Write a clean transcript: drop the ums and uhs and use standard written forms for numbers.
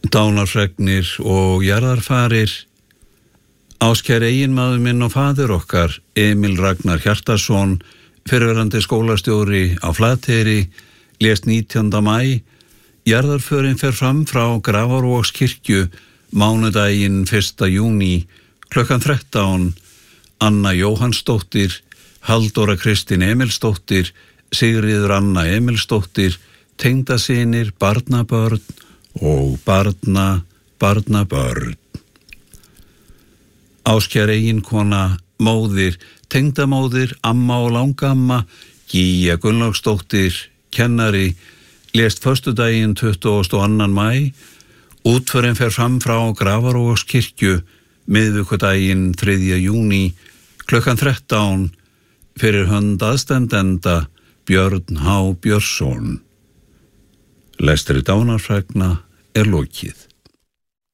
Dánarfregnir og jarðarfarir. Áskær eiginmaður minn og faðir okkar, Emil Ragnar Hjartarson, fyrrverandi skólastjóri á Flateyri, lést 19. maí. Jarðarförin fer fram frá Grafarvogskirkju mánudaginn 1. júní klukkan 13. Anna Jóhannsdóttir, Halldóra Kristín Emilsdóttir, Sigríður Anna Emilsdóttir, tengdasynir, barnabörn og barnabörn. Áskær eiginkona, móðir, tengdamóðir, amma og langamma, Gíja Gunnlaugsdóttir, kennari, lést föstudaginn 22. maí. Útförin fer fram frá Grafarvogskirkju miðvikudaginn 3. júní klukkan 13 fyrir hönd aðstandenda Björn H. Björnsson. Lestri dánarfregna lokið.